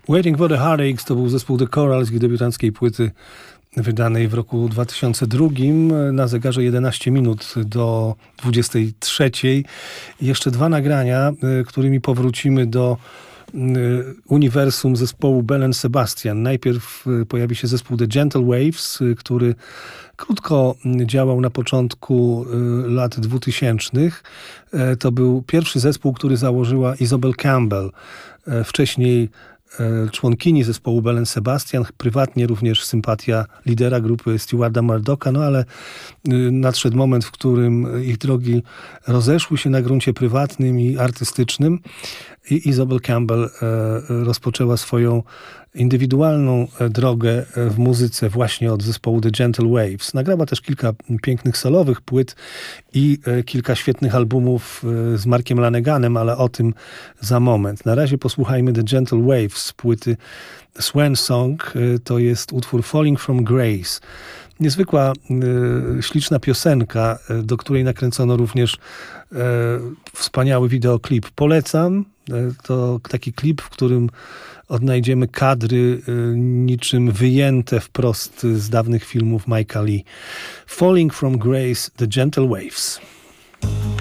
Waiting for the Heartaches to był zespół The Corals z debiutanckiej płyty wydanej w roku 2002. Na zegarze 11 minut do 23. Jeszcze dwa nagrania, którymi powrócimy do uniwersum zespołu Belle & Sebastian. Najpierw pojawi się zespół The Gentle Waves, który krótko działał na początku lat 2000. To był pierwszy zespół, który założyła Isobel Campbell. Wcześniej członkini zespołu Belle & Sebastian, prywatnie również sympatia lidera grupy Stewarda Murdocha, no ale nadszedł moment, w którym ich drogi rozeszły się na gruncie prywatnym i artystycznym i Isobel Campbell rozpoczęła swoją indywidualną drogę w muzyce właśnie od zespołu The Gentle Waves. Nagrała też kilka pięknych solowych płyt i kilka świetnych albumów z Markiem Laneganem, ale o tym za moment. Na razie posłuchajmy The Gentle Waves z płyty Swan Song. To jest utwór Falling from Grace. Niezwykła, śliczna piosenka, do której nakręcono również wspaniały wideoklip. Polecam. To taki klip, w którym odnajdziemy kadry niczym wyjęte wprost z dawnych filmów Mike'a Lee. Falling from Grace, The Gentle Waves.